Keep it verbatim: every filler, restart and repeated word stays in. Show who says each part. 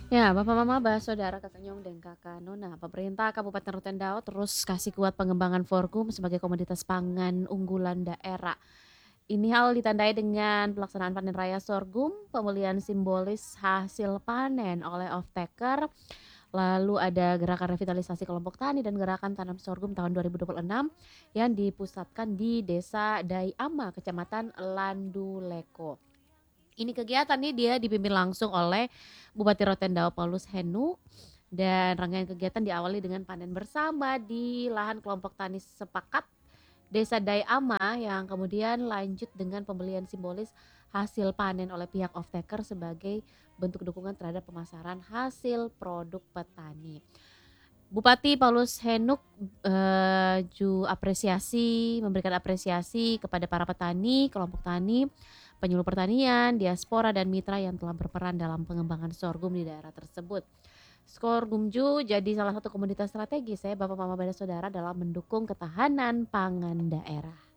Speaker 1: Ya, Bapak Mama, Bah, Saudara, Kakak Nyong, dan Kakak Nona, pemerintah Kabupaten Rotendao terus kasih kuat pengembangan sorghum sebagai komoditas pangan unggulan daerah. Ini hal ditandai dengan pelaksanaan panen raya sorghum, pemulihan simbolis hasil panen oleh off-taker, lalu ada gerakan revitalisasi kelompok tani dan gerakan tanam sorghum tahun dua ribu dua puluh enam yang dipusatkan di Desa Daiama, Kecamatan Landuleko. Ini kegiatan nih dia dipimpin langsung oleh Bupati Rotendao Paulus Henu dan rangkaian kegiatan diawali dengan panen bersama di lahan kelompok tani sepakat Desa Daiama yang kemudian lanjut dengan pembelian simbolis hasil panen oleh pihak off-taker sebagai bentuk dukungan terhadap pemasaran hasil produk petani. Bupati Paulus Henuk eh, ju apresiasi memberikan apresiasi kepada para petani, kelompok tani, penyuluh pertanian, diaspora dan mitra yang telah berperan dalam pengembangan sorghum di daerah tersebut. Sorghumju jadi salah satu komoditas strategis ya Bapak Mama dan Saudara dalam mendukung ketahanan pangan daerah.